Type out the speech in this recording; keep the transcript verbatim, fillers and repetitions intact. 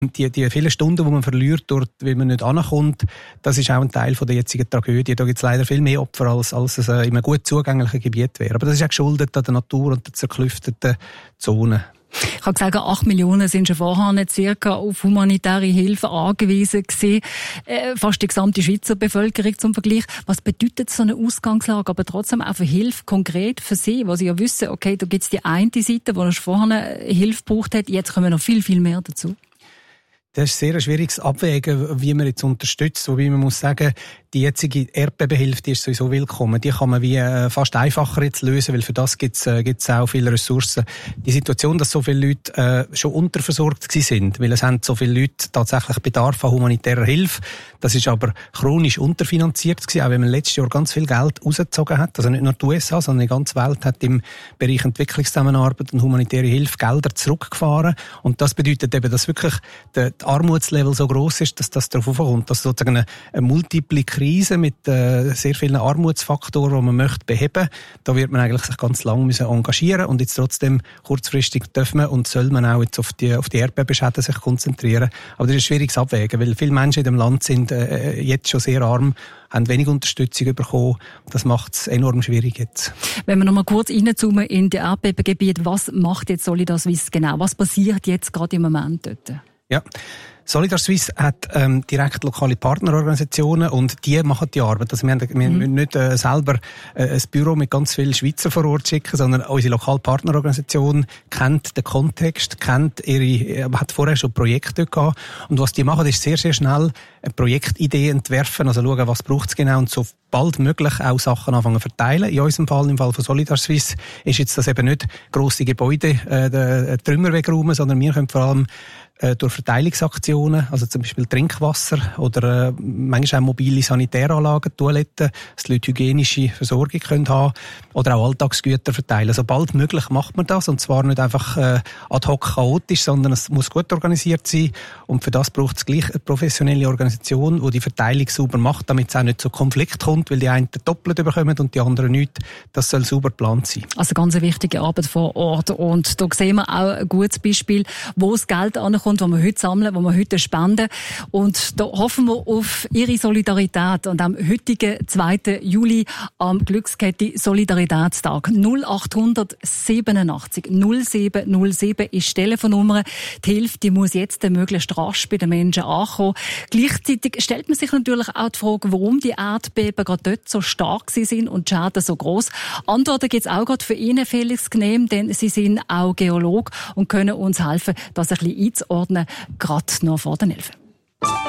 Die, die vielen Stunden, die man verliert, dort, weil man nicht ankommt, das ist auch ein Teil von der jetzigen Tragödie. Da gibt es leider viel mehr Opfer, als, als es in einem gut zugänglichen Gebiet wäre. Aber das ist auch geschuldet an der Natur und der zerklüfteten Zonen. Ich habe gesagt, acht Millionen sind schon vorher nicht circa auf humanitäre Hilfe angewiesen gewesen. Äh, fast die gesamte Schweizer Bevölkerung zum Vergleich. Was bedeutet so eine Ausgangslage, aber trotzdem auch für Hilfe konkret für Sie, wo Sie ja wissen, okay, da gibt es die eine Seite, wo schon vorher Hilfe gebraucht hat, jetzt kommen noch viel, viel mehr dazu. Das ist sehr ein schwieriges Abwägen, wie man jetzt unterstützt. Wobei man muss sagen, die jetzige Erdbebenhilfe, die ist sowieso willkommen. Die kann man wie äh, fast einfacher jetzt lösen, weil für das gibt es äh, gibt's auch viele Ressourcen. Die Situation, dass so viele Leute äh, schon unterversorgt gewesen sind, weil es haben so viele Leute tatsächlich Bedarf an humanitärer Hilfe. Das ist aber chronisch unterfinanziert gewesen, auch wenn man letztes Jahr ganz viel Geld rausgezogen hat. Also nicht nur die U S A, sondern die ganze Welt hat im Bereich Entwicklungszusammenarbeit und humanitäre Hilfe Gelder zurückgefahren. Und das bedeutet eben, dass wirklich der Armutslevel so gross ist, dass das darauf aufkommt, dass sozusagen eine, eine multiple Krise mit äh, sehr vielen Armutsfaktoren, die man möchte beheben, da wird man eigentlich sich ganz lange müssen engagieren und jetzt trotzdem kurzfristig darf man und soll man auch jetzt auf die auf die Erdbebenschäden sich konzentrieren. Aber das ist ein schwieriges Abwägen, weil viele Menschen in dem Land sind äh, jetzt schon sehr arm, haben wenig Unterstützung bekommen. Das macht es enorm schwierig jetzt. Wenn wir noch mal kurz reinzoomen in die Erdbebengebiete, was macht jetzt Solidar Suisse genau? Was passiert jetzt gerade im Moment dort? Ja, Solidar Suisse hat ähm, direkt lokale Partnerorganisationen und die machen die Arbeit. Also wir, haben, wir mhm. müssen nicht äh, selber äh, ein Büro mit ganz vielen Schweizer vor Ort schicken, sondern unsere lokale Partnerorganisation kennt den Kontext, kennt ihre, äh, hat vorher schon Projekte gehabt. Und was die machen, ist sehr, sehr schnell eine Projektidee entwerfen, also schauen, was braucht es genau und so bald möglich auch Sachen anfangen zu verteilen. In unserem Fall, im Fall von Solidar Suisse, ist jetzt das eben nicht grosse Gebäude, äh, der Trümmer wegräumen, sondern wir können vor allem äh, durch Verteilungsaktionen, also zum Beispiel Trinkwasser oder äh, manchmal auch mobile Sanitäranlagen, Toiletten, dass die Leute hygienische Versorgung können haben oder auch Alltagsgüter verteilen. So bald möglich macht man das und zwar nicht einfach äh, ad hoc chaotisch, sondern es muss gut organisiert sein und für das braucht es gleich eine professionelle Organisation, die die Verteilung sauber macht, damit es auch nicht zu Konflikt kommt, weil die einen doppelt bekommen und die anderen nicht. Das soll sauber geplant sein. Also ganz eine wichtige Arbeit vor Ort und da sehen wir auch ein gutes Beispiel, wo das Geld ankommt, das wir heute sammeln, das wir heute spenden und da hoffen wir auf Ihre Solidarität und am heutigen zweiten Juli am Glückskette Solidaritätstag null acht siebenundachtzig null sieben null sieben ist die Telefonnummer. Die Hilfe, die muss jetzt möglichst rasch bei den Menschen ankommen. Gleichzeitig stellt man sich natürlich auch die Frage, warum die Erdbeben gerade dort so stark sind und die Schäden so gross. Antworten gibt es auch gerade für Ihnen, Felix Gnehm, denn Sie sind auch Geolog und können uns helfen, das ein bisschen einzuordnen, gerade noch vor den Elfen.